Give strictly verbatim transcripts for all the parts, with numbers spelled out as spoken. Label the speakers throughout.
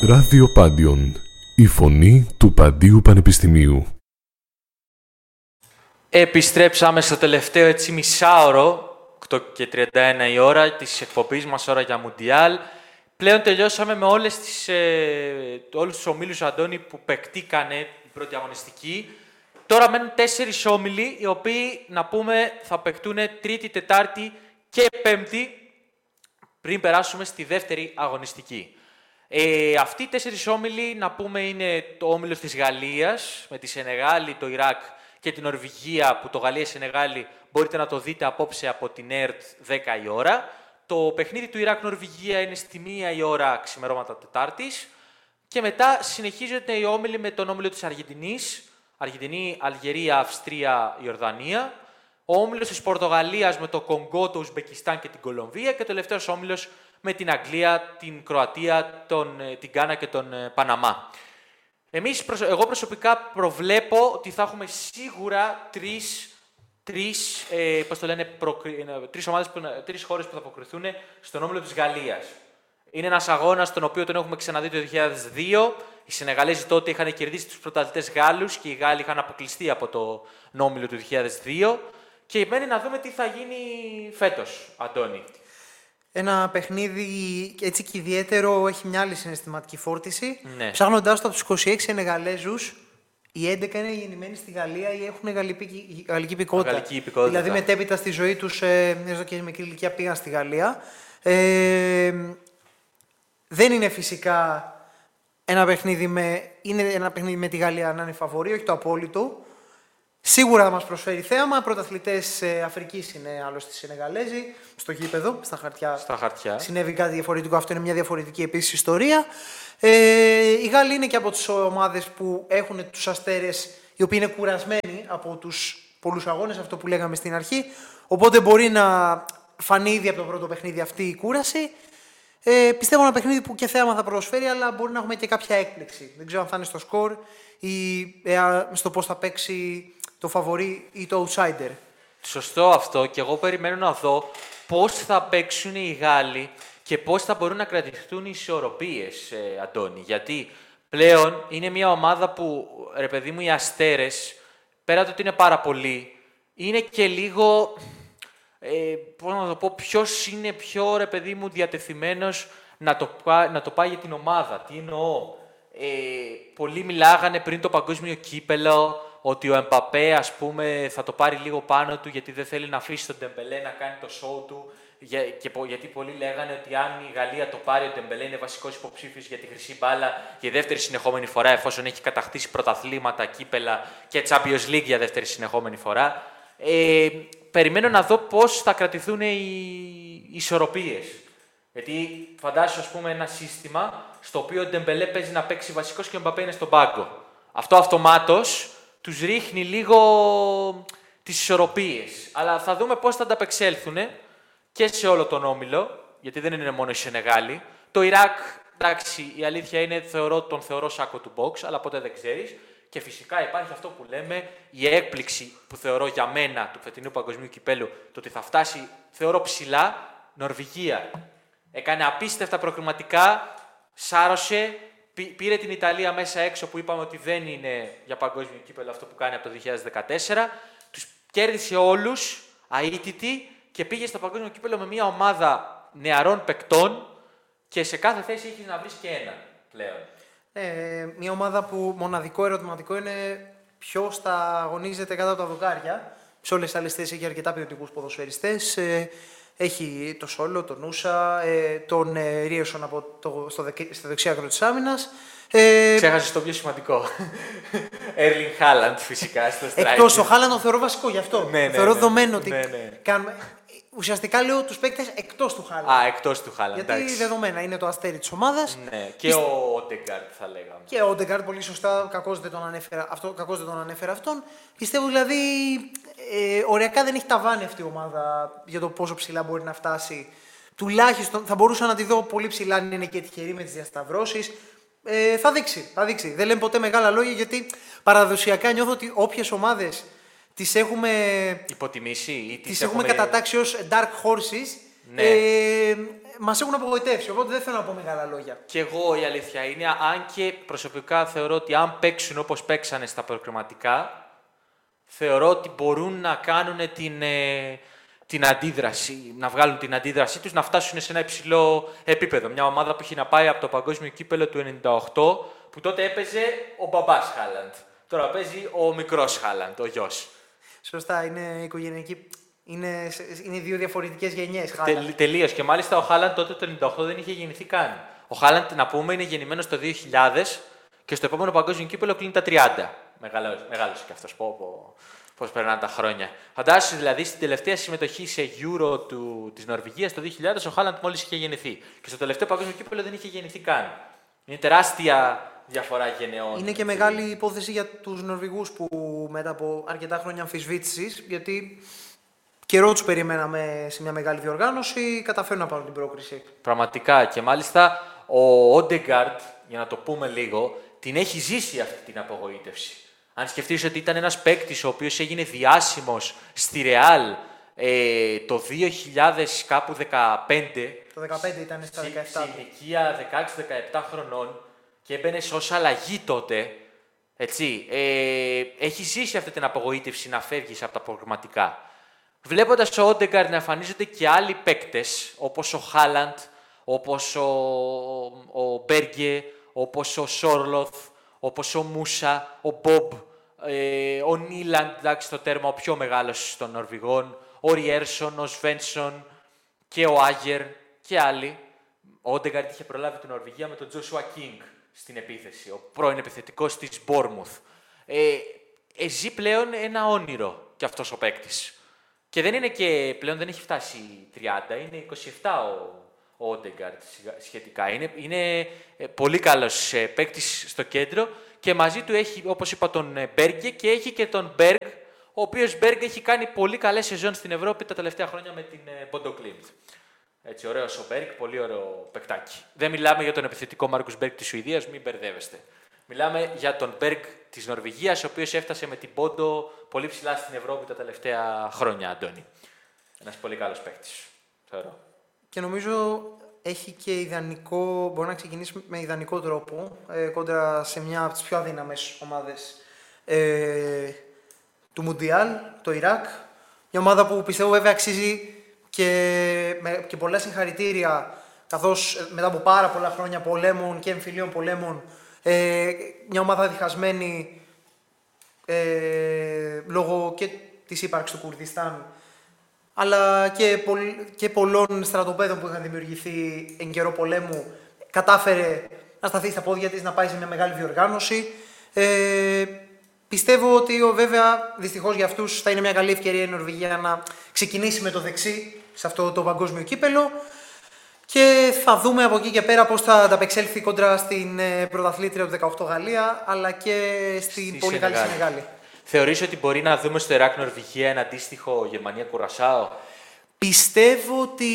Speaker 1: Ράδιο Πάντιον, η φωνή του Παντίου Πανεπιστημίου.
Speaker 2: Επιστρέψαμε στο τελευταίο έτσι μισάωρο, οκτώ και τριάντα ένα η ώρα, της εκπομπής μας ώρα για Μουντιάλ. Πλέον τελειώσαμε με όλες τις, ε, όλους τους ομίλους, Αντώνη, που παικτήκανε η πρώτη αγωνιστική. Τώρα μένουν τέσσερις όμιλοι, οι οποίοι, να πούμε, θα παικτούν Τρίτη, Τετάρτη και Πέμπτη, πριν περάσουμε στη δεύτερη αγωνιστική. Ε, αυτοί οι τέσσερις όμιλοι, να πούμε, είναι το όμιλος της Γαλλίας, με τη Σενεγάλη, το Ιράκ και την Νορβηγία, που το Γαλλία-Σενεγάλη μπορείτε να το δείτε απόψε από την ΕΡΤ δέκα η ώρα. Το παιχνίδι του Ιράκ-Νορβηγία είναι στη μία η ώρα ξημερώματα Τετάρτης. Και μετά συνεχίζονται οι όμιλοι με τον όμιλο της Αργεντινής, Αργεντινή, Αλγερία, Αυστρία, Ιορδανία. Ο όμιλος της Πορτογαλίας με το Κονγκό, το Ουσμπεκιστάν και την Κολομβία. Και ο τελευταίος όμιλος με την Αγγλία, την Κροατία, τον, την Γκάνα και τον Παναμά. Εμείς, εγώ προσωπικά προβλέπω ότι θα έχουμε σίγουρα τρεις, τρεις, ε, πώς το λένε, προκρι... τρεις, ομάδες που, τρεις χώρες που θα αποκριθούν στον όμιλο της Γαλλίας. Είναι ένας αγώνας τον οποίο τον έχουμε ξαναδεί το δύο χιλιάδες δύο. Οι Σενεγαλέζοι τότε είχαν κερδίσει τους πρωταθλητές Γάλλους και οι Γάλλοι είχαν αποκλειστεί από το όμιλο του δύο χιλιάδες δύο. Και μένει να δούμε τι θα γίνει φέτος, Αντώνη.
Speaker 3: Ένα παιχνίδι έτσι και ιδιαίτερο, έχει μια άλλη συναισθηματική φόρτιση.
Speaker 2: Ναι.
Speaker 3: Ψάχνοντάς το από τους είκοσι έξι Σενεγαλέζους, οι έντεκα είναι γεννημένοι στη Γαλλία ή έχουν γαλλική, γαλλική υπηκότητα.
Speaker 2: Γαλλική υπηκότητα.
Speaker 3: Δηλαδή μετέπειτα στη ζωή τους, ε, έστω και μικρή ηλικία, πήγαν στη Γαλλία. Ε, δεν είναι φυσικά ένα παιχνίδι με, είναι ένα παιχνίδι με τη Γαλλία να είναι φαβορί, όχι το απόλυτο. Σίγουρα θα μας προσφέρει θέαμα. Πρωταθλητές Αφρικής είναι άλλωστε οι Σενεγαλέζοι. Στο γήπεδο, στα χαρτιά.
Speaker 2: Στα χαρτιά.
Speaker 3: Συνέβη κάτι διαφορετικό. Αυτό είναι μια διαφορετική επίσης ιστορία. Ε, οι Γάλλοι είναι και από τις ομάδες που έχουν τους αστέρες, οι οποίοι είναι κουρασμένοι από τους πολλούς αγώνες, αυτό που λέγαμε στην αρχή. Οπότε μπορεί να φανεί ήδη από το πρώτο παιχνίδι αυτή η κούραση. Ε, πιστεύω ένα παιχνίδι που και θέαμα θα προσφέρει, αλλά μπορεί να έχουμε και κάποια έκπληξη. Δεν ξέρω αν θα είναι στο σκορ ή ε, στο πώς θα παίξει το φαβορί ή το outsider.
Speaker 2: Σωστό αυτό, και εγώ περιμένω να δω πώς θα παίξουν οι Γάλλοι και πώς θα μπορούν να κρατηθούν οι ισορροπίες, ε, Αντώνη. Γιατί πλέον είναι μια ομάδα που, ρε παιδί μου, οι αστέρες, πέρα από το ότι είναι πάρα πολλοί, είναι και λίγο, ε, πώς να το πω, ποιος είναι πιο, ρε παιδί μου, διατεθειμένος να το, να το πάει για την ομάδα. Τι εννοώ. Ε, πολλοί μιλάγανε πριν το παγκόσμιο κύπελο ότι ο Εμπαπέ, ας πούμε, θα το πάρει λίγο πάνω του γιατί δεν θέλει να αφήσει τον Ντεμπελέ να κάνει το show του. Για, και, γιατί πολλοί λέγανε ότι αν η Γαλλία το πάρει, ο Ντεμπελέ είναι βασικός υποψήφιος για τη χρυσή μπάλα για δεύτερη συνεχόμενη φορά, εφόσον έχει κατακτήσει πρωταθλήματα, κύπελα και Champions League για δεύτερη συνεχόμενη φορά. Ε, περιμένω να δω πώς θα κρατηθούν οι, οι ισορροπίες. Γιατί φαντάσου, ας πούμε, ένα σύστημα στο οποίο ο Ντεμπελέ παίζει να παίξει βασικός και ο Εμπαπέ είναι στον πάγκο. Αυτό αυτομάτως τους ρίχνει λίγο τις ισορροπίες. Αλλά θα δούμε πώς θα ανταπεξέλθουν και σε όλο τον όμιλο, γιατί δεν είναι μόνο οι Σενεγάλοι. Το Ιράκ, εντάξει, η αλήθεια είναι, θεωρώ, τον θεωρώ σάκο του box, αλλά ποτέ δεν ξέρεις. Και φυσικά υπάρχει αυτό που λέμε, η έκπληξη που θεωρώ για μένα του φετινού παγκοσμίου κυπέλου, το ότι θα φτάσει, θεωρώ ψηλά, Νορβηγία. Έκανε απίστευτα προκριματικά, σάρωσε, πήρε την Ιταλία μέσα έξω που είπαμε ότι δεν είναι για παγκόσμιο κύπελλο αυτό που κάνει από το δύο χιλιάδες δεκατέσσερα. Τους κέρδισε όλους, αίτητη, και πήγε στο παγκόσμιο κύπελλο με μια ομάδα νεαρών παικτών και σε κάθε θέση έχεις να βρεις και έναν πλέον.
Speaker 3: Ε, μια ομάδα που μοναδικό ερωτηματικό είναι ποιος θα αγωνίζεται κάτω από τα δοκάρια. Σε όλες τις άλλες θέσεις έχει αρκετά ποιοτικούς ποδοσφαιριστές. Ε, Έχει το Σόλο, τον Ούσα, ε, τον ε, Ρίεσον από το, στο, δεκ, στο δεξιά άκρο της άμυνας. Ε,
Speaker 2: Ξέχασες το πιο σημαντικό. Έρλινγκ Χάλαντ, φυσικά, στο strike.
Speaker 3: Εκτός, ο Χάλαντ τον θεωρώ βασικό γι' αυτό.
Speaker 2: Ναι, ναι,
Speaker 3: θεωρώ
Speaker 2: ναι,
Speaker 3: δεδομένο ότι
Speaker 2: ναι, ναι.
Speaker 3: κάνουμε... Ουσιαστικά λέω τους παίκτες εκτός του Χάλαντ.
Speaker 2: Α, εκτός του Χάλαντ.
Speaker 3: Γιατί
Speaker 2: εντάξει.
Speaker 3: δεδομένα είναι το αστέρι της ομάδας.
Speaker 2: Ναι, και Πιστε... ο Όντεγκαρντ θα λέγαμε.
Speaker 3: Και ο Όντεγκαρντ, πολύ σωστά, κακώς δεν τον ανέφερα, αυτό, κακώς δεν τον ανέφερα αυτόν. Πιστεύω δηλαδή, ε, οριακά δεν έχει ταβάνει αυτή η ομάδα για το πόσο ψηλά μπορεί να φτάσει. Τουλάχιστον θα μπορούσα να τη δω πολύ ψηλά αν είναι και τυχερή με τις διασταυρώσεις. Ε, θα δείξει, θα δείξει. Δεν λέμε ποτέ μεγάλα λόγια, γιατί παραδοσιακά νιώθω ότι όποιες ομάδες τις έχουμε
Speaker 2: υποτιμήσει ή
Speaker 3: τις, τις έχουμε κατατάξει ως dark horses,
Speaker 2: ναι.
Speaker 3: ε, μας έχουν απογοητεύσει, οπότε δεν θέλω να πω μεγάλα λόγια.
Speaker 2: Και εγώ η αλήθεια είναι, αν και προσωπικά θεωρώ ότι αν παίξουν όπως παίξανε στα προκριματικά, θεωρώ ότι μπορούν να κάνουν την, ε, την αντίδραση, να βγάλουν την αντίδρασή τους, να φτάσουν σε ένα υψηλό επίπεδο. Μια ομάδα που έχει να πάει από το παγκόσμιο κύπελλο του ενενήντα οκτώ, που τότε έπαιζε ο μπαμπάς Χάλαντ. Τώρα παίζει ο μικρός Χάλαντ, ο γιος.
Speaker 3: Σωστά, είναι οικογενειακή. Είναι, είναι δύο διαφορετικές γενιές.
Speaker 2: Τε, τελείως. Και μάλιστα ο Χάλαντ τότε το ενενήντα οκτώ δεν είχε γεννηθεί καν. Ο Χάλαντ, να πούμε, είναι γεννημένος το δύο χιλιάδες και στο επόμενο παγκόσμιο κύπελλο κλείνει τα τριάντα. Μεγάλος και αυτός. Πω, πω, πώς περνάνε τα χρόνια. Φαντάσου δηλαδή στην τελευταία συμμετοχή σε Euro του, της Νορβηγίας το δύο χιλιάδες ο Χάλαντ μόλις είχε γεννηθεί. Και στο τελευταίο παγκόσμιο κύπελλο δεν είχε γεννηθεί καν. Είναι τεράστια διαφορά γενεών.
Speaker 3: Είναι και μεγάλη υπόθεση για τους Νορβηγούς που μετά από αρκετά χρόνια αμφισβήτησης, γιατί καιρό τους περιμέναμε σε μια μεγάλη διοργάνωση, καταφέρουν να πάρουν την πρόκριση.
Speaker 2: Πραγματικά. Και μάλιστα ο Όντεγκαρντ, για να το πούμε λίγο, την έχει ζήσει αυτή την απογοήτευση. Αν σκεφτείς ότι ήταν ένας παίκτης ο οποίος έγινε διάσημος στη Ρεάλ ε, το δύο χιλιάδες δεκαπέντε.
Speaker 3: Το δεκαπέντε ήταν στα δεκαεπτά.
Speaker 2: Σε ηλικία δεκαέξι δεκαεπτά χρονών και έμπαινε ως αλλαγή τότε. Έτσι, ε, έχει ζήσει αυτή την απογοήτευση να φεύγεις από τα προγραμματικά. Βλέποντας ο Όντεγκαρντ να εμφανίζονται και άλλοι παίκτες, όπως ο Χάλαντ, όπως ο, ο Μπέργκε, όπως ο Σόρλοθ, όπως ο Μούσα, ο Μπομπ, ε, ο Νίλαντ, εντάξει, στο τέρμα ο πιο μεγάλος των Νορβηγών, ο Ριέρσον, ο Σβένσον και ο Άγερ και άλλοι. Ο Όντεγκαρντ είχε προλάβει την Νορβηγία με τον Τζόσουα Κίνγκ στην επίθεση, ο πρώην επιθετικός της Μπόρμουθ. Ε, ε, ζει πλέον ένα όνειρο κι αυτός ο παίκτης. Και δεν είναι και πλέον δεν έχει φτάσει τριάντα, είναι είκοσι επτά ο, ο Όντεγκαρντ σχετικά. Είναι, είναι πολύ καλός παίκτης στο κέντρο και μαζί του έχει, όπως είπα, τον Μπέργκε και έχει και τον Μπέργκ, ο οποίος Μπέργκ έχει κάνει πολύ καλές σεζόν στην Ευρώπη τα τελευταία χρόνια με την Bodo Glimt. Έτσι, ωραίος ο Μπέργκ, πολύ ωραίο παικτάκι. Δεν μιλάμε για τον επιθετικό Μάρκους Μπέργκ της Σουηδίας, μην μπερδεύεστε. Μιλάμε για τον Μπέργκ της Νορβηγίας, ο οποίος έφτασε με την Πόντο πολύ ψηλά στην Ευρώπη τα τελευταία χρόνια, Αντώνη. Ένας πολύ καλός παίκτης, θεωρώ.
Speaker 3: Και νομίζω έχει και ιδανικό, μπορεί να ξεκινήσει με ιδανικό τρόπο, ε, κόντρα σε μια από τις πιο αδύναμες ομάδες ε, του Μουντιάλ, το Ιράκ. Μια ομάδα που πιστεύω βέβαια αξίζει και, με, και πολλά συγχαρητήρια, καθώς μετά από πάρα πολλά χρόνια πολέμων και εμφυλίων πολέμων, Ε, μια ομάδα διχασμένη ε, λόγω και της ύπαρξης του Κουρδιστάν, αλλά και, πολλ, και πολλών στρατοπέδων που είχαν δημιουργηθεί εν καιρό πολέμου, κατάφερε να σταθεί στα πόδια της, να πάει σε μια μεγάλη διοργάνωση. Ε, πιστεύω ότι βέβαια, δυστυχώς για αυτούς, θα είναι μια καλή ευκαιρία η Νορβηγία να ξεκινήσει με το δεξί σε αυτό το παγκόσμιο κύπελλο. Και θα δούμε από εκεί και πέρα πώς θα ανταπεξέλθει κόντρα στην πρωταθλήτρια του δεκαοκτώ Γαλλία, αλλά και στην
Speaker 2: Στη
Speaker 3: πολύ καλή Σενεγάλη.
Speaker 2: Θεωρείς ότι μπορεί να δούμε στο Ιράκ Νορβηγία ένα αντίστοιχο Γερμανία-Κουρασάο?
Speaker 3: Πιστεύω ότι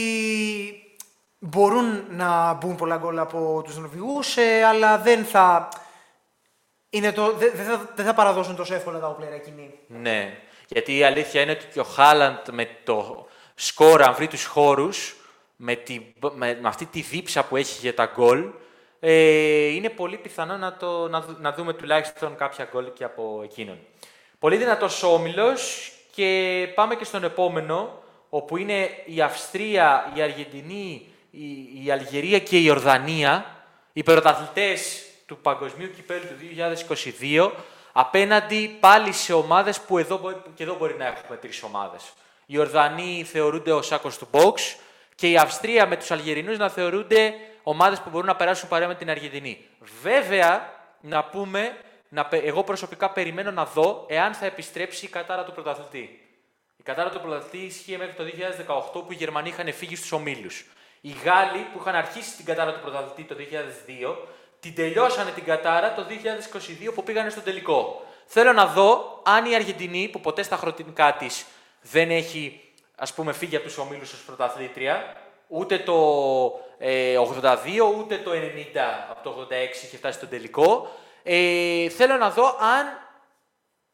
Speaker 3: μπορούν να μπουν πολλά γκολ από τους Νορβηγούς, αλλά δεν θα, είναι το, δεν, δεν θα, δεν θα παραδώσουν τόσο εύκολα τα όπλα Ιρακινοί.
Speaker 2: Ναι, γιατί η αλήθεια είναι ότι και ο Χάλαντ με το σκορ, αν βρει τους χώρους, με, τη, με, με αυτή τη δίψα που έχει για τα γκολ, ε, είναι πολύ πιθανό να, το, να, να δούμε τουλάχιστον κάποια γκολ και από εκείνον. Πολύ δυνατός όμιλος και πάμε και στον επόμενο, όπου είναι η Αυστρία, η Αργεντινή, η, η Αλγερία και η Ιορδανία, οι πρωταθλητές του Παγκοσμίου Κυπέλλου του δύο χιλιάδες είκοσι δύο, απέναντι πάλι σε ομάδες που εδώ, και εδώ μπορεί να έχουμε τρεις ομάδες. Οι Ιορδανοί θεωρούνται ο σάκος του box και η Αυστρία με τους Αλγερινούς να θεωρούνται ομάδες που μπορούν να περάσουν παρέα με την Αργεντινή. Βέβαια, να πούμε, να, εγώ προσωπικά περιμένω να δω εάν θα επιστρέψει η κατάρα του πρωταθλητή. Η κατάρα του πρωταθλητή ισχύει μέχρι το δύο χιλιάδες δεκαοκτώ που οι Γερμανοί είχαν φύγει στους ομίλους. Οι Γάλλοι που είχαν αρχίσει την κατάρα του πρωταθλητή το δύο χιλιάδες δύο, την τελειώσανε την κατάρα το δύο χιλιάδες είκοσι δύο που πήγανε στον τελικό. Θέλω να δω αν η Αργεντινή, που ποτέ στα χρονικά της δεν έχει, ας πούμε, φύγει από τους ομίλους ως πρωταθλήτρια, ούτε το ε, ογδόντα δύο ούτε το ενενήντα από το ογδόντα έξι είχε φτάσει στον τελικό. Ε, θέλω να δω αν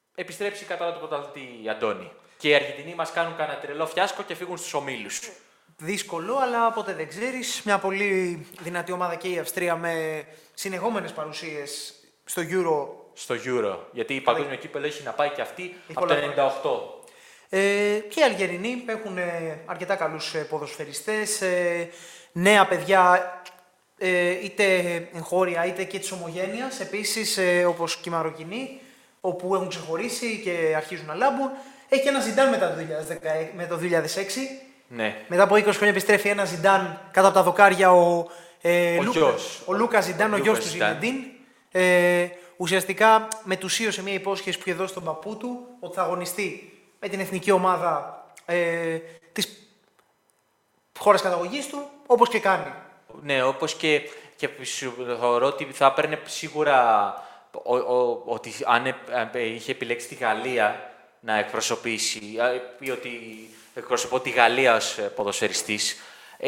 Speaker 2: επιστρέψει η κατάρα του πρωταθλητή, Αντώνη. Και οι Αργεντινοί μας κάνουν κανένα τρελό φιάσκο και φύγουν στους ομίλους.
Speaker 3: δύσκολο, αλλά ποτέ δεν ξέρεις. Μια πολύ δυνατή ομάδα και η Αυστρία με συνεχόμενες παρουσίες στο Euro.
Speaker 2: Στο Euro. Γιατί η παγκόσμιο κύπελλο έχει να πάει και αυτή
Speaker 3: Έχει
Speaker 2: από το
Speaker 3: πολλά
Speaker 2: ενενήντα οκτώ.
Speaker 3: Ε, και οι Αλγερινοί έχουν ε, αρκετά καλούς ε, ποδοσφαιριστές, ε, νέα παιδιά, ε, είτε εγχώρια είτε και της ομογένειας, επίσης ε, όπως και οι Μαροκινοί, όπου έχουν ξεχωρίσει και αρχίζουν να λάμπουν. Έχει και ένα Ζιντάν μετά το δύο χιλιάδες δέκα, με το δύο χιλιάδες έξι.
Speaker 2: Ναι.
Speaker 3: Μετά από είκοσι χρόνια επιστρέφει ένα Ζιντάν κάτω από τα δοκάρια ο, ε,
Speaker 2: Ο
Speaker 3: Λούκα,
Speaker 2: γιος.
Speaker 3: ο Λούκα Ζιντάν, ο, ο γιος του
Speaker 2: Ζιντάν.
Speaker 3: Ζινεντίν. Ε, ουσιαστικά μετουσίωσε μια υπόσχεση που είχε δώσει στον παππού του ότι θα αγωνιστεί με την εθνική ομάδα ε, της χώρας καταγωγής του, όπως και κάνει.
Speaker 2: Ναι, όπως και, και θεωρώ ότι θα έπαιρνε σίγουρα ο, ο, ότι αν ε, ε, είχε επιλέξει τη Γαλλία να εκπροσωπήσει ή ότι εκπροσωπώ τη Γαλλία ως ποδοσφαιριστής,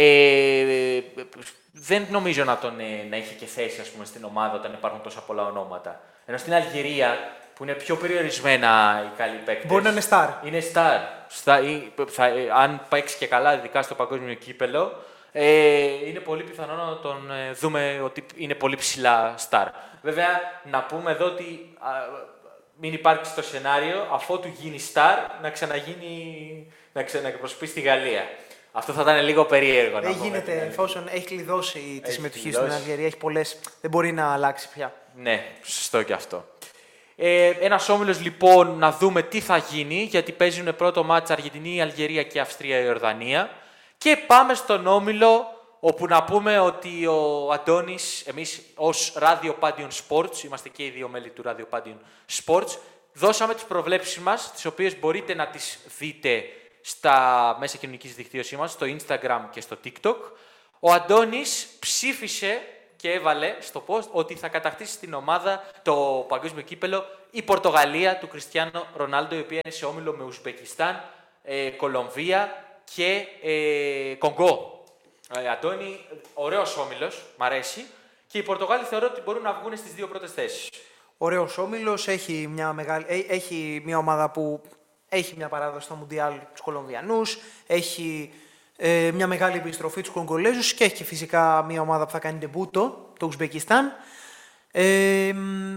Speaker 2: ε, δεν νομίζω να, τον, να είχε και θέση ας πούμε, στην ομάδα όταν υπάρχουν τόσα πολλά ονόματα. Ενώ στην Αλγερία, που είναι πιο περιορισμένα οι καλοί παίκτες.
Speaker 3: Μπορεί να είναι star.
Speaker 2: Είναι star. Στα, ή, θα, αν παίξει και καλά, ειδικά στο παγκόσμιο κύπελλο, ε, είναι πολύ πιθανό να τον ε, δούμε ότι είναι πολύ ψηλά star. Βέβαια, να πούμε εδώ ότι α, μην υπάρξει το σενάριο, αφότου γίνει star, να ξαναγίνει, να ξαναεκπροσωπήσει τη Γαλλία. Αυτό θα ήταν λίγο περίεργο.
Speaker 3: Δεν
Speaker 2: να πούμε,
Speaker 3: γίνεται,
Speaker 2: δηλαδή.
Speaker 3: εφόσον έχει κλειδώσει τη
Speaker 2: Έχει
Speaker 3: συμμετοχή
Speaker 2: κλειδώσει.
Speaker 3: στην Αλγερία, έχει πολλές, δεν μπορεί να αλλάξει πια.
Speaker 2: Ναι, σωστό και αυτό. Ε, ένας όμιλος λοιπόν να δούμε τι θα γίνει, γιατί παίζουν πρώτο μάτς Αργεντινή, Αλγερία και Αυστρία, Ιορδανία. Και πάμε στον όμιλο όπου να πούμε ότι ο Αντώνης, εμείς ως Radio Pantheon Sports, είμαστε και οι δύο μέλη του Radio Pantheon Sports, δώσαμε τις προβλέψεις μας, τις οποίες μπορείτε να τις δείτε στα μέσα κοινωνικής δικτύωσής μας, στο Instagram και στο TikTok. Ο Αντώνης ψήφισε και έβαλε στο post ότι θα κατακτήσει στην ομάδα το παγκόσμιο κύπελλο η Πορτογαλία του Κριστιάνο Ρονάλντο, η οποία είναι σε όμιλο με Ουσμπεκιστάν, ε, Κολομβία και ε, Κονγκό. Ε, Αντώνη, ωραίος όμιλος, μ' αρέσει. Και οι Πορτογάλοι θεωρώ ότι μπορούν να βγουν στις δύο πρώτες θέσεις.
Speaker 3: Ωραίος όμιλος, έχει μια, μεγάλη, ε, έχει μια ομάδα που έχει μια παράδοση στο Μουντιάλ τους Κολομβιανούς, έχει ε, μια μεγάλη επιστροφή τους Κογκολέζους και έχει και φυσικά μια ομάδα που θα κάνει ντεμπούτο, το Ουσμπεκιστάν. Ε,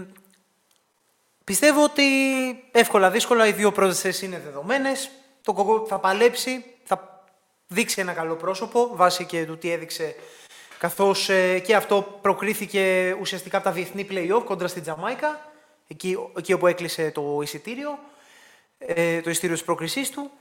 Speaker 3: πιστεύω ότι εύκολα δύσκολα οι δύο πρώτες θέσεις είναι δεδομένες. Το Κογκό θα παλέψει, θα δείξει ένα καλό πρόσωπο βάσει και του τι έδειξε, καθώς ε, και αυτό προκρίθηκε ουσιαστικά από τα διεθνή play-off κόντρα στη Τζαμάικα, εκεί, εκεί όπου έκλεισε το εισιτήριο, ε, το εισιτήριο της πρόκρισής του.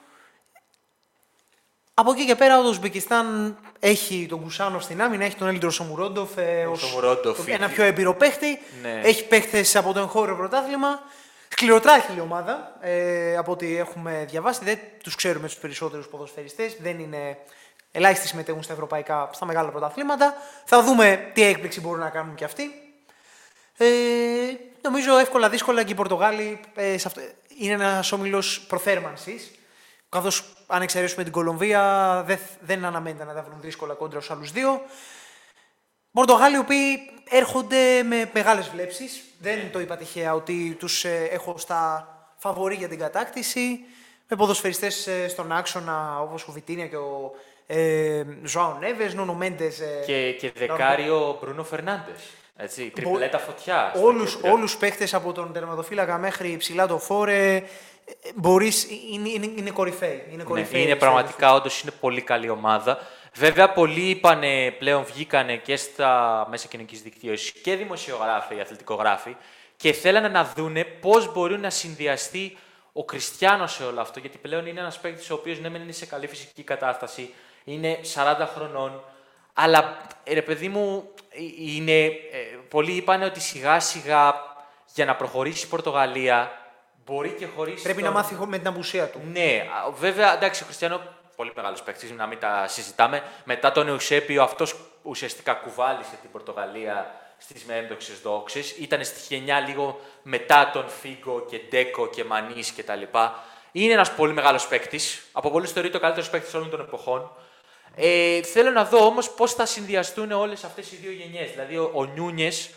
Speaker 3: Από εκεί και πέρα, ο Ουσμπεκιστάν έχει τον Κουσάνοφ στην άμυνα, έχει τον Έλντρο Σομουρόντοφ ε, ως
Speaker 2: Σομουρόντοφ,
Speaker 3: ένα πιο εμπειρό παίχτη.
Speaker 2: Ναι.
Speaker 3: Έχει παίχτες από το εγχώριο πρωτάθλημα. Σκληροτράχηλη ομάδα, ε, από ό,τι έχουμε διαβάσει. Δεν τους ξέρουμε τους περισσότερους ποδοσφαιριστές. Δεν είναι ελάχιστοι συμμετέχουν στα ευρωπαϊκά, στα μεγάλα πρωταθλήματα. Θα δούμε τι έκπληξη μπορούν να κάνουν και αυτοί. Ε, νομίζω εύκολα δύσκολα και οι Πορτογάλοι ε, σε αυτό, είναι ένας όμιλος προθέρμανσης. Καθώς αν εξαιρέσουμε την Κολομβία, δεν, δεν αναμένεται να τα βρουν δύσκολα κόντρα στους άλλους δύο. Πορτογάλοι οι οποίοι έρχονται με μεγάλες βλέψεις. Δεν το είπα τυχαία ότι τους ε, έχω στα φαβορί για την κατάκτηση. Με ποδοσφαιριστές ε, στον άξονα όπως ο Βιτίνια και ο ε, Ζωάο Νέβες, Νόνο Μέντες. Ε,
Speaker 2: Και, και δεκάριο Μπρούνο Φερνάντες. Έτσι, τριπλέτα φωτιά.
Speaker 3: Όλους, όλους παίχτες από τον τερματοφύλακα μέχρι ψηλά το φόρε. Μπορείς, είναι, είναι, είναι κορυφαίοι. Είναι, κορυφαίοι,
Speaker 2: Ναι, είναι πραγματικά, όντως είναι πολύ καλή ομάδα. Βέβαια, πολλοί είπανε, πλέον βγήκανε και στα μέσα κοινωνικής δικτύωσης και δημοσιογράφοι, αθλητικογράφοι και θέλανε να δούνε πώς μπορεί να συνδυαστεί ο Κριστιάνος σε όλο αυτό. Γιατί πλέον είναι ένας παίκτης ο οποίος ναι, μεν είναι σε καλή φυσική κατάσταση, είναι σαράντα χρονών, αλλά ρε παιδί μου, είναι, ε, πολλοί είπανε ότι σιγά σιγά για να προχωρήσει η Πορτογαλία μπορεί και χωρίς.
Speaker 3: Πρέπει
Speaker 2: τον...
Speaker 3: να μάθει με την απουσία του.
Speaker 2: Ναι, βέβαια, εντάξει, ο Κριστιάνο πολύ μεγάλος παίκτης, να μην τα συζητάμε. Μετά τον Εουσέπιο, αυτός ουσιαστικά κουβάλισε την Πορτογαλία στις μεέμπτωξες δόξες. Ήταν στη γενιά λίγο μετά τον Φίγκο και Ντέκο και Μανής κτλ. Είναι ένας πολύ μεγάλος παίκτης. Από πολλούς θεωρείται ο καλύτερος παίκτης όλων των εποχών. Ε, θέλω να δω όμως πώς θα συνδυαστούν όλες αυτές οι δύο γενιές. Δηλαδή, ο, ο Νιούνιες,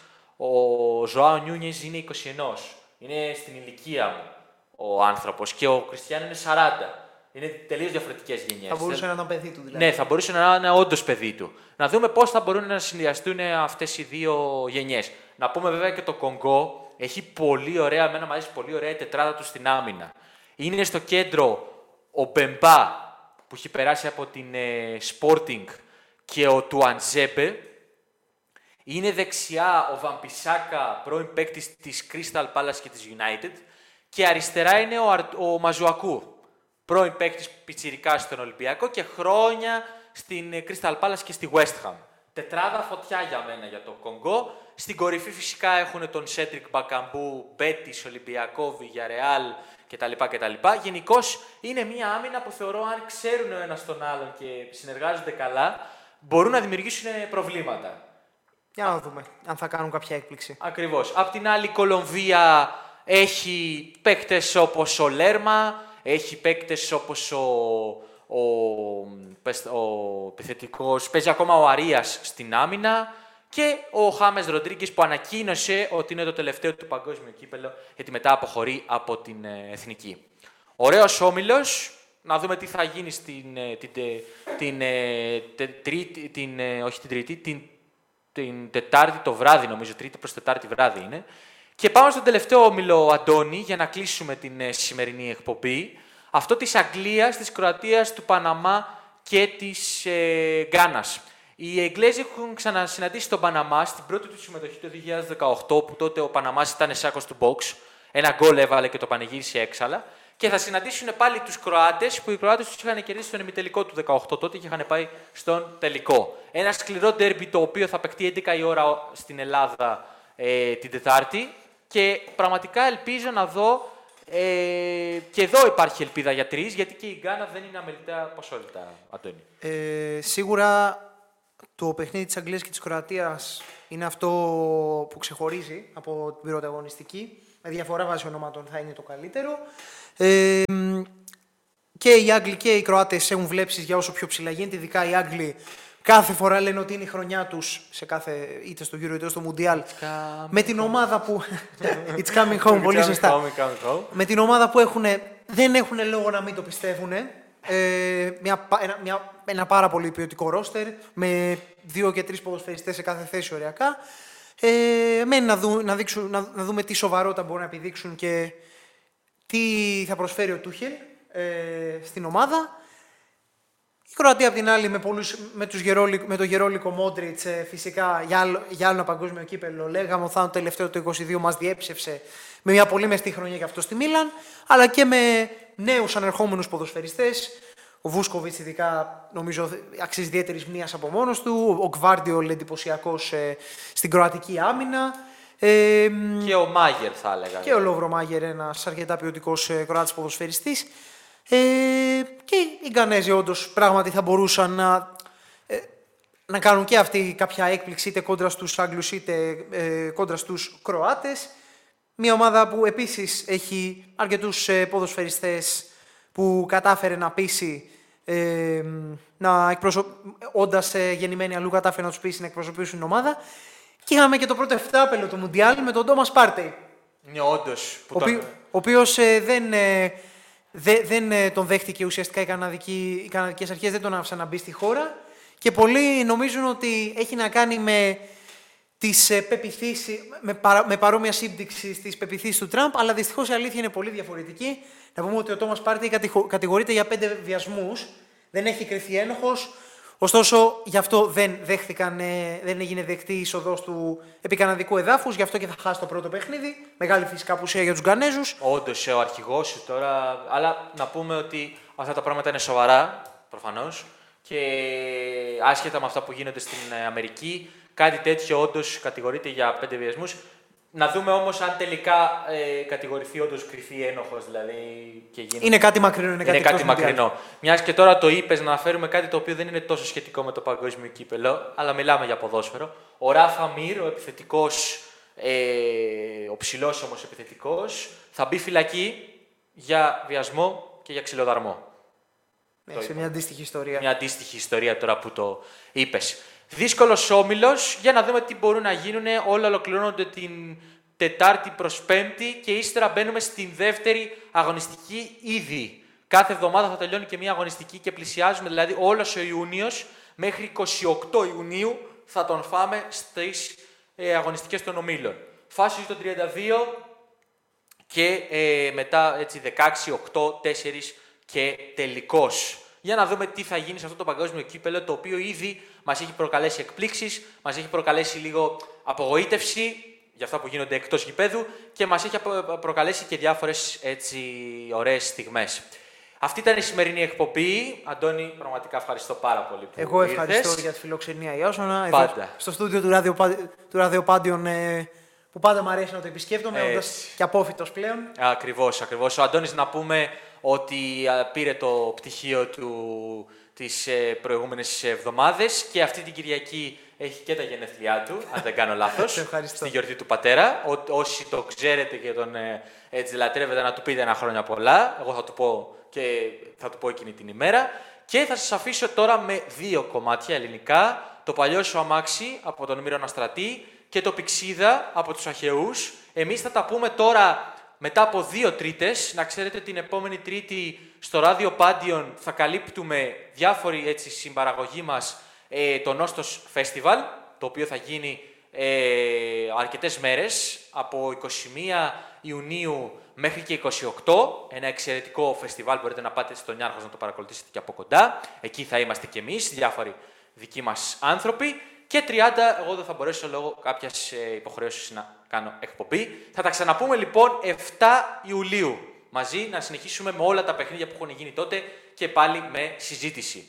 Speaker 2: ο Ζωάο Νιούνιες είναι είκοσι ένα. Είναι στην ηλικία μου ο άνθρωπος και ο Κριστιάνο είναι σαράντα. Είναι τελείως διαφορετικές γενιές.
Speaker 3: Θα μπορούσε να ήταν παιδί του δηλαδή.
Speaker 2: Ναι, θα μπορούσε να είναι όντως παιδί του. Να δούμε πώς θα μπορούν να συνδυαστούν αυτές οι δύο γενιές. Να πούμε βέβαια και το Κονγκό έχει πολύ ωραία, εμένα μου αρέσει πολύ ωραία η τετράδα του στην άμυνα. Είναι στο κέντρο ο Μπεμπά που έχει περάσει από την ε, Sporting και ο Τουαντζέμπε. Είναι δεξιά ο Βαμπισάκα, πρώην παίκτης της Crystal Palace και της United. Και αριστερά είναι ο, Αρ, ο Μαζουακού, πρώην παίκτης πιτσιρικάς στον Ολυμπιακό και χρόνια στην Crystal Palace και στη West Ham. Τετράδα φωτιά για μένα για το Κονγκό. Στην κορυφή φυσικά έχουν τον Σέντρικ Μπακαμπού, Μπέτις, Ολυμπιακό, Βιγιαρεάλ κτλ. κτλ. Γενικώς είναι μια άμυνα που θεωρώ αν ξέρουν ο ένας τον άλλον και συνεργάζονται καλά, μπορούν να δημιουργήσουν προβλήματα.
Speaker 3: Για να δούμε αν θα κάνουν κάποια έκπληξη.
Speaker 2: Ακριβώς. Απ' την άλλη η Κολομβία έχει παίκτες όπως ο Λέρμα, έχει παίκτες όπως ο, ο, ο επιθετικός, παίζει ακόμα ο Αρίας στην άμυνα και ο Χάμες Ροντρίγκες που ανακοίνωσε ότι είναι το τελευταίο του παγκόσμιο κύπελλο γιατί μετά αποχωρεί από την εθνική. Ωραίος όμιλος, να δούμε τι θα γίνει στην, την, την, την, τρίτη, την, όχι την τρίτη, την, την Τετάρτη το βράδυ νομίζω, Τρίτη προς Τετάρτη βράδυ είναι. Και πάμε στον τελευταίο όμιλο, Αντώνη, για να κλείσουμε την ε, σημερινή εκπομπή. Αυτό της Αγγλίας, της Κροατίας, του Παναμά και της ε, Γκάνας. Οι Εγγλέζοι έχουν ξανασυναντήσει τον Παναμά στην πρώτη του συμμετοχή το δύο χιλιάδες δεκαοκτώ, που τότε ο Παναμάς ήταν σάκος του box. Ένα γκολ έβαλε και το πανηγύρισε έξαλα. Και θα συναντήσουν πάλι τους Κροάτες, που οι Κροάτες τους είχαν κερδίσει στον ημιτελικό του δεκαοκτώ τότε και είχαν πάει στον τελικό. Ένα σκληρό ντέρμπι το οποίο θα παιχτεί έντεκα η ώρα στην Ελλάδα ε, την Τετάρτη. Και πραγματικά ελπίζω να δω, ε, και εδώ υπάρχει ελπίδα για τρεις, γιατί και η Γκάνα δεν είναι αμεληταία ποσότητα, Αντώνη.
Speaker 3: Ε, σίγουρα το παιχνίδι της Αγγλίας και της Κροατίας είναι αυτό που ξεχωρίζει από την πρωταγωνιστική. Με διαφορά βάση ονομάτων θα είναι το καλύτερο. Ε, και οι Άγγλοι και οι Κροάτες έχουν βλέψεις για όσο πιο ψηλά γίνεται, ειδικά οι Άγγλοι. Κάθε φορά λένε ότι είναι η χρονιά τους, σε κάθε, είτε στο Euro είτε στο Mundial, με την ομάδα που... It's coming home, πολύ σωστά. Με την ομάδα που έχουν, δεν έχουν λόγο να μην το πιστεύουν. Ε, μια, ένα, μια, ένα πάρα πολύ ποιοτικό ρόστερ, με δύο και τρεις ποδοσφαιριστές σε κάθε θέση οριακά. Ε, μένει να, δου, να, δείξουν, να, να δούμε τι σοβαρότητα μπορούν να επιδείξουν και τι θα προσφέρει ο Τούχελ ε, στην ομάδα. Η Κροατία απ' την άλλη με, πολλούς, με, τους γερόλι, με το γερόλικο Μόντριτς ε, φυσικά για άλλο, για άλλο ένα παγκόσμιο κύπελλο. Λέγαμε ότι θα είναι το τελευταίο το είκοσι δύο, μας διέψευσε με μια πολύ μεστή χρονιά και αυτό στη Μίλαν, αλλά και με νέους ανερχόμενους ποδοσφαιριστές. Ο Βούσκοβιτς ειδικά νομίζω αξίζει ιδιαίτερης μνήας από μόνος του. Ο Γκβάρντιολ εντυπωσιακός ε, στην κροατική άμυνα. Ε,
Speaker 2: και ο Μάγερ θα έλεγα.
Speaker 3: Και ο Λόβρο Μάγερ, ένας αρκετά ποιοτικός ε, Κροάτης ποδοσφαιριστής. Ε, και οι Γκανέζοι όντως πράγματι θα μπορούσαν να, ε, να κάνουν και αυτοί κάποια έκπληξη είτε κόντρα στους Άγγλους είτε ε, κόντρα στους Κροάτες. Μια ομάδα που επίσης έχει αρκετούς ε, ποδοσφαιριστές που κατάφερε να πείσει, ε, να εκπροσω... όντας ε, γεννημένοι αλλού κατάφερε να τους πείσει να εκπροσωπήσουν την ομάδα. Και είχαμε και το πρώτο εφτάπελο του Μουντιάλ με τον Τόμας Πάρτεϊ.
Speaker 2: Ναι, όντως.
Speaker 3: Ο, τον... ο οποίος ε, δεν... Ε, Δε, δεν ε, τον δέχτηκε ουσιαστικά οι, Καναδικοί, οι καναδικές αρχές, δεν τον άφησαν να μπει στη χώρα και πολλοί νομίζουν ότι έχει να κάνει με, τις, ε, πεποιθήσεις, με, παρα, με παρόμοια σύμπτυξη στις πεποιθήσεις του Τραμπ, αλλά δυστυχώς η αλήθεια είναι πολύ διαφορετική. Να πούμε ότι ο Τόμας Πάρτεϊ κατηγορείται για πέντε βιασμούς, δεν έχει κριθεί ένοχος, ωστόσο γι' αυτό δεν, δέχτηκαν, ε, δεν έγινε δεκτή η είσοδος του επί καναδικού εδάφους, γι' αυτό και θα χάσει το πρώτο παιχνίδι. Μεγάλη φυσικά απουσία για τους Γκανέζους.
Speaker 2: Όντως, ο αρχηγός σου τώρα. Αλλά να πούμε ότι αυτά τα πράγματα είναι σοβαρά, προφανώς. Και άσχετα με αυτά που γίνονται στην Αμερική, κάτι τέτοιο όντως κατηγορείται για πέντε βιασμούς. Να δούμε όμως αν τελικά ε, κατηγορηθεί όντως κρυφή ένοχος, δηλαδή. Και γίνει...
Speaker 3: Είναι κάτι μακρινό, είναι κάτι,
Speaker 2: είναι κάτι μακρινό. Μιας και τώρα το είπες, να αναφέρουμε κάτι το οποίο δεν είναι τόσο σχετικό με το παγκόσμιο κύπελλο, αλλά μιλάμε για ποδόσφαιρο. Ο Ράφα Μίρ, ο επιθετικός, ε, ο ψηλός όμως επιθετικός, θα μπει φυλακή για βιασμό και για ξυλοδαρμό.
Speaker 3: Ναι, σε μια αντίστοιχη ιστορία.
Speaker 2: Μια αντίστοιχη ιστορία τώρα που το είπες. Δύσκολος όμιλος, για να δούμε τι μπορούν να γίνουν. Όλα ολοκληρώνονται την Τετάρτη προς Πέμπτη και ύστερα μπαίνουμε στην δεύτερη αγωνιστική ήδη Κάθε εβδομάδα θα τελειώνει και μία αγωνιστική και πλησιάζουμε, δηλαδή όλος ο Ιούνιος μέχρι εικοστή όγδοη Ιουνίου θα τον φάμε στις ε, αγωνιστικές των ομίλων. Φάση των τριάντα δύο και ε, μετά έτσι, δεκαέξι, οκτώ, τέσσερα και τελικός. Για να δούμε τι θα γίνει σε αυτό το παγκόσμιο κύπελλο, το οποίο ήδη μας έχει προκαλέσει εκπλήξεις, μας έχει προκαλέσει λίγο απογοήτευση για αυτά που γίνονται εκτός γηπέδου και μας έχει προκαλέσει και διάφορες έτσι, ωραίες στιγμές. Αυτή ήταν η σημερινή εκπομπή. Αντώνη, πραγματικά ευχαριστώ πάρα πολύ που
Speaker 3: Εγώ ευχαριστώ
Speaker 2: ήρθες.
Speaker 3: για τη φιλοξενία, Ιάσονα.
Speaker 2: Πάντα.
Speaker 3: Εδώ, στο στούντιο του, ράδιο, του ραδιοπάντιον ε, που πάντα μου αρέσει να το επισκέπτομαι, όντας και απόφυτος πλέον.
Speaker 2: Ακριβώς, ακριβώς. Ο Αντώνης, να πούμε ότι α, πήρε το πτυχίο του τις ε, προηγούμενες εβδομάδες και αυτή την Κυριακή έχει και τα γενέθλιά του, αν δεν κάνω λάθος, στη γιορτή του πατέρα. Ό, όσοι το ξέρετε και τον ε, έτσι λατρεύετε, να του πείτε ένα χρόνια πολλά. Εγώ θα του πω και θα του πω εκείνη την ημέρα. Και θα σας αφήσω τώρα με δύο κομμάτια ελληνικά. Το Παλιό σου αμάξι από τον Μύρονα Στρατή και το Πηξίδα από τους Αχαιούς. Εμείς θα τα πούμε τώρα μετά από δύο τρίτες. Να ξέρετε την επόμενη Τρίτη στο Ράδιο Πάντιον θα καλύπτουμε διάφοροι έτσι συμπαραγωγή μας ε, το Νόστος Φέστιβαλ, το οποίο θα γίνει ε, αρκετές μέρες, από εικοστή πρώτη Ιουνίου μέχρι και εικοστή όγδοη. Ένα εξαιρετικό φεστιβάλ, μπορείτε να πάτε στο Νιάρχος να το παρακολουθήσετε και από κοντά. Εκεί θα είμαστε κι εμείς, διάφοροι δικοί μας άνθρωποι. Και τριάντα, εγώ δεν θα μπορέσω λόγω κάποιας ε, υποχρέωσης να κάνω εκπομπή. Θα τα ξαναπούμε λοιπόν επτά Ιουλίου μαζί, να συνεχίσουμε με όλα τα παιχνίδια που έχουν γίνει τότε και πάλι με συζήτηση.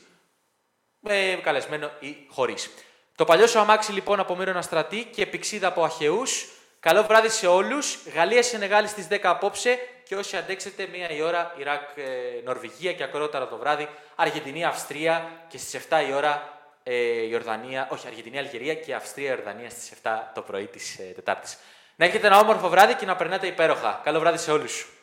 Speaker 2: Με καλεσμένο ή χωρίς. Το Παλιό σου αμάξι λοιπόν από Μύρονα Στρατή και Πηξίδα από Αχαιούς. Καλό βράδυ σε όλους. Γαλλία-Σενεγάλη στις δέκα απόψε και όσοι αντέξετε μία η ώρα Ιράκ-Νορβηγία και ακρότερα το βράδυ Αργεντινή-Αυστρία και στις επτά η ώρα ε, Ιορδανία, όχι Αργεντινή-Αλγερία και Αυστρία-Ιορδανία στις επτά το πρωί της ε, Τετάρτης. Να έχετε ένα όμορφο βράδυ και να περνάτε υπέροχα. Καλό βράδυ σε όλους.